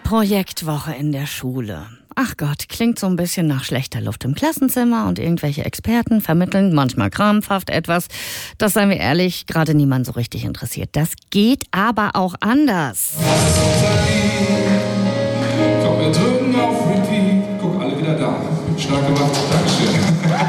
Projektwoche in der Schule. Ach Gott, klingt so ein bisschen nach schlechter Luft im Klassenzimmer und irgendwelche Experten vermitteln manchmal krampfhaft etwas, das, seien wir ehrlich, gerade niemand so richtig interessiert. Das geht aber auch anders. So, wir drücken auf Repeat. Guck, alle wieder da. Stark gemacht. Dankeschön.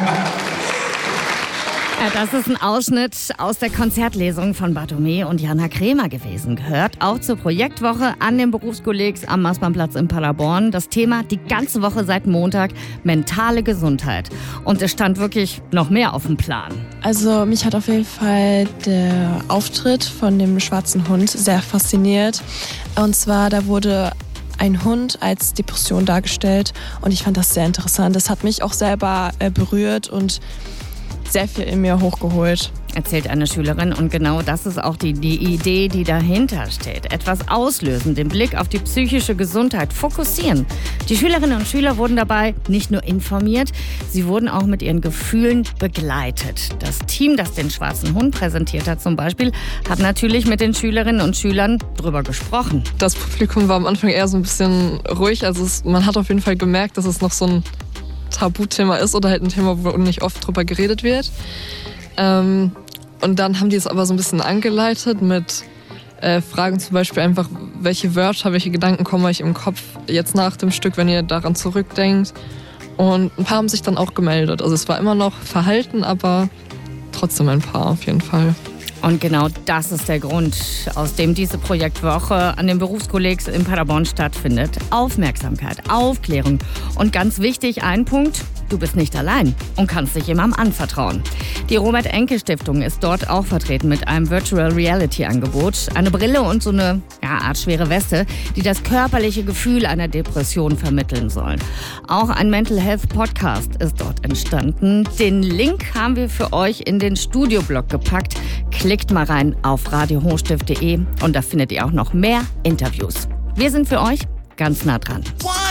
Ja, das ist ein Ausschnitt aus der Konzertlesung von Bartholomä und Jana Kremer gewesen. Gehört auch zur Projektwoche an den Berufskollegs am Maßbannplatz in Paderborn. Das Thema die ganze Woche seit Montag, mentale Gesundheit. Und es stand wirklich noch mehr auf dem Plan. Also mich hat auf jeden Fall der Auftritt von dem schwarzen Hund sehr fasziniert. Und zwar, da wurde ein Hund als Depression dargestellt und ich fand das sehr interessant. Das hat mich auch selber berührt und sehr viel in mir hochgeholt. Erzählt eine Schülerin, und genau das ist auch die Idee, die dahinter steht. Etwas auslösen, den Blick auf die psychische Gesundheit fokussieren. Die Schülerinnen und Schüler wurden dabei nicht nur informiert, sie wurden auch mit ihren Gefühlen begleitet. Das Team, das den schwarzen Hund präsentiert hat zum Beispiel, hat natürlich mit den Schülerinnen und Schülern drüber gesprochen. Das Publikum war am Anfang eher so ein bisschen ruhig, also man hat auf jeden Fall gemerkt, dass es noch so ein Tabuthema ist oder halt ein Thema, wo nicht oft drüber geredet wird. Und dann haben die es aber so ein bisschen angeleitet mit Fragen, zum Beispiel einfach, welche Wörter, welche Gedanken kommen euch im Kopf jetzt nach dem Stück, wenn ihr daran zurückdenkt. Und ein paar haben sich dann auch gemeldet. Also es war immer noch verhalten, aber trotzdem ein paar auf jeden Fall. Und genau das ist der Grund, aus dem diese Projektwoche an den Berufskollegs in Paderborn stattfindet. Aufmerksamkeit, Aufklärung und ganz wichtig, ein Punkt: Du bist nicht allein und kannst dich jemandem anvertrauen. Die Robert-Enke-Stiftung ist dort auch vertreten mit einem Virtual-Reality-Angebot. Eine Brille und so eine Art schwere Weste, die das körperliche Gefühl einer Depression vermitteln sollen. Auch ein Mental Health Podcast ist dort entstanden. Den Link haben wir für euch in den Studioblog gepackt. Klickt mal rein auf radiohochstift.de und da findet ihr auch noch mehr Interviews. Wir sind für euch ganz nah dran.